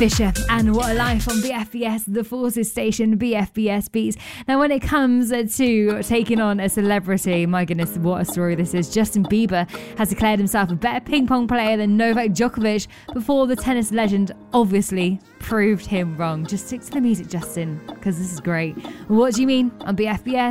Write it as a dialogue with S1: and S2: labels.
S1: Fisher and What a Life on BFBS, the Forces station, BFBS Beats. Now, when it comes to taking on a celebrity, my goodness, what a story this is. Justin Bieber has declared himself a better ping pong player than Novak Djokovic before the tennis legend obviously proved him wrong. Just stick to the music, Justin, because this is great. What do you mean on BFBS?